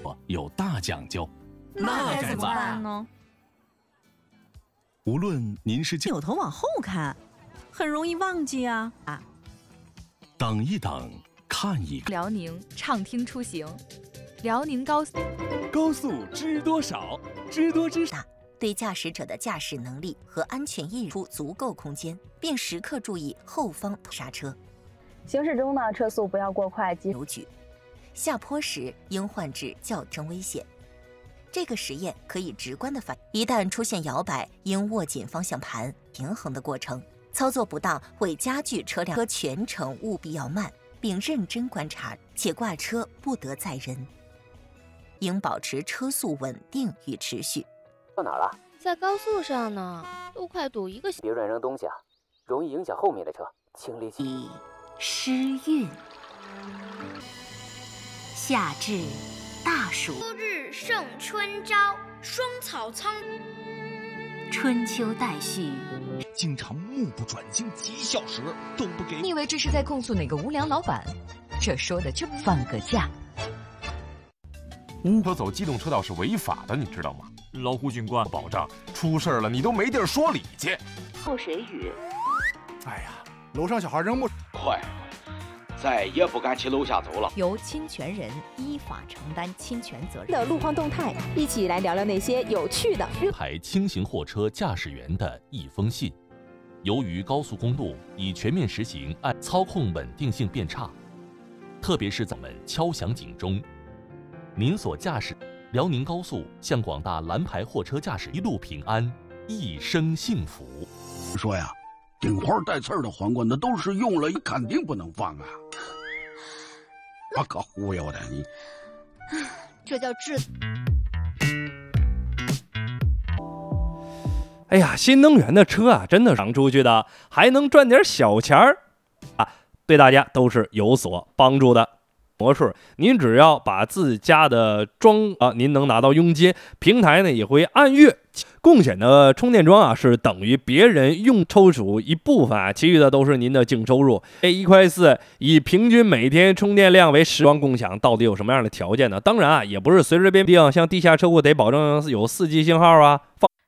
有大讲究。 那该怎么办呢？ 无论您是扭头往后看，很容易忘记啊。 等一等，看一看。 辽宁畅听出行，辽宁高速知多少？知多知少。 对驾驶者的驾驶能力和安全意识足够空间，并时刻注意后方刹车。 行驶中呢，车速不要过快， 有举。下坡时应换至较真危险。这个实验可以直观地反映，一旦出现摇摆，应握紧方向盘，平衡的过程。操作不当会加剧车辆全程务必要慢，并认真观察，且挂车不得载人。应保持车速稳定与持续。 到哪儿了？ 在高速上呢，都快堵一个。 别乱扔东西啊，容易影响后面的车。清理以诗韵。夏至大暑， 秋日胜春朝，霜草苍。 春秋待续， 经常目不转睛几小时都不给。 你以为这是在控诉哪个无良老板？这说的就放个假。 无可走机动车道是违法的，你知道吗？老胡警官保障，出事了你都没地儿说理去。 后水雨。 哎呀，楼上小孩扔木， 坏了，再也不敢去楼下走了。 由侵权人依法承担侵权责任的路况动态，一起来聊聊那些有趣的。 台轻型货车驾驶员的一封信。由于高速公路已全面实行按操控稳定性变差，特别是咱们敲响警钟，您所驾驶辽宁高速向广大蓝牌货车驾驶一路平安，一生幸福。 说呀，顶花带刺的皇冠，那都是用了肯定不能放啊！我可忽悠的你， 这叫智。 哎呀，新能源的车啊，真的上出去的，还能赚点小钱儿啊，对大家都是有所帮助的。模式，您只要把自家的您能拿到佣金，平台呢也会按月共享的充电桩啊，是等于别人用抽属一部分啊，其余的都是您的净收入。1.4块，以平均每天充电量为10，共享到底有什么样的条件呢？当然啊，也不是随随便便，像地下车库得保证有4G 信号啊。